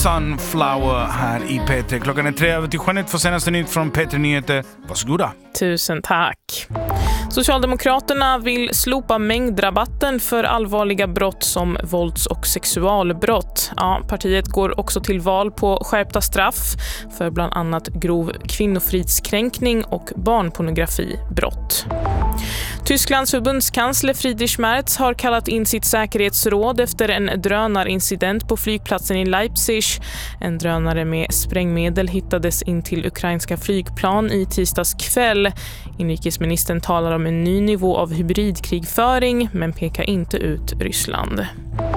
Sunflower här i P3. Klockan är 3:03. Jeanette för senaste nytt från P3 Nyheter. Varsågoda. Tusen tack. Socialdemokraterna vill slopa mängdrabatten för allvarliga brott som vålds- och sexualbrott. Ja, partiet går också till val på skärpta straff för bland annat grov kvinnofridskränkning och barnpornografibrott. Tysklands förbundskansler Friedrich Merz har kallat in sitt säkerhetsråd efter en drönarincident på flygplatsen i Leipzig. En drönare med sprängmedel hittades in till ukrainska flygplan i tisdags kväll. Inrikesministern talar om en ny nivå av hybridkrigföring men pekar inte ut Ryssland.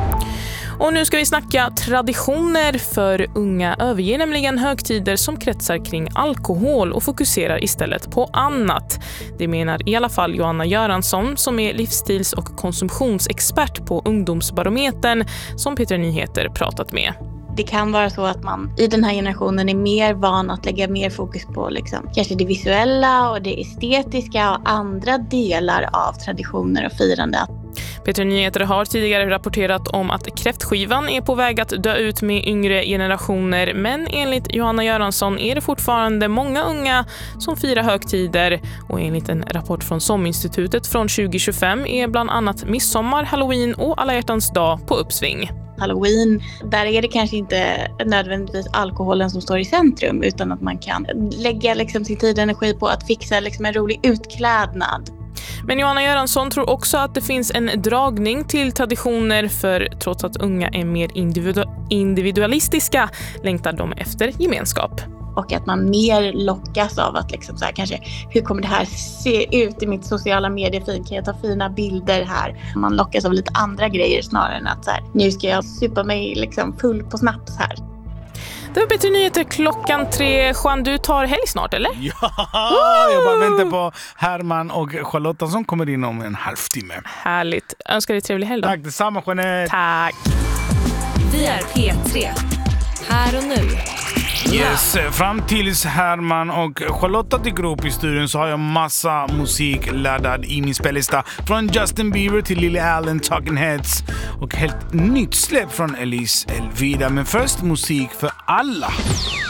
Och nu ska vi snacka traditioner, för unga överger nämligen högtider som kretsar kring alkohol och fokuserar istället på annat. Det menar i alla fall Johanna Göransson som är livsstils- och konsumtionsexpert på Ungdomsbarometern som P3 Nyheter pratat med. Det kan vara så att man i den här generationen är mer van att lägga mer fokus på kanske det visuella och det estetiska och andra delar av traditioner och firande. P3 Nyheter har tidigare rapporterat om att kräftskivan är på väg att dö ut med yngre generationer, men enligt Johanna Göransson är det fortfarande många unga som firar högtider, och enligt en rapport från SOM-institutet från 2025 är bland annat midsommar, Halloween och alla hjärtans dag på uppsving. Halloween, där är det kanske inte nödvändigtvis alkoholen som står i centrum, utan att man kan lägga sin tid och energi på att fixa en rolig utklädnad. Men Johanna Göransson tror också att det finns en dragning till traditioner, för trots att unga är mer individualistiska längtar de efter gemenskap. Och att man mer lockas av att kanske, hur kommer det här se ut i mitt sociala mediefeed? Kan jag ta fina bilder här? Man lockas av lite andra grejer snarare än att nu ska jag supa mig full på snaps här. Det var P3 Nyheter klockan 3. Juan, du tar helg snart, eller? Ja, jag bara väntar på Herman och Charlotta som kommer in om en halvtimme. Härligt. Önskar dig trevlig helg då. Tack, detsamma Jeanette. Tack. Vi är P3. Här och nu. Yes, fram tills Herman och Charlotta dyker upp i studion så har jag massa musik laddad i min spellista. Från Justin Bieber till Lily Allen, Talking Heads och helt nytt släpp från Elise Elvira. Men först musik för alla.